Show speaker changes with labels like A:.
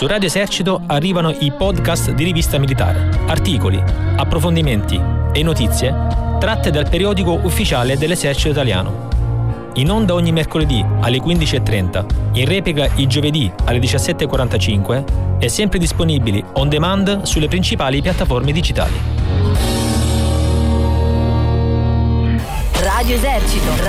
A: Su Radio Esercito arrivano i podcast di Rivista Militare, articoli, approfondimenti e notizie tratte dal periodico ufficiale dell'Esercito Italiano. In onda ogni mercoledì alle 15:30, in replica i giovedì alle 17:45 e sempre disponibili on demand sulle principali piattaforme digitali.
B: Radio Esercito.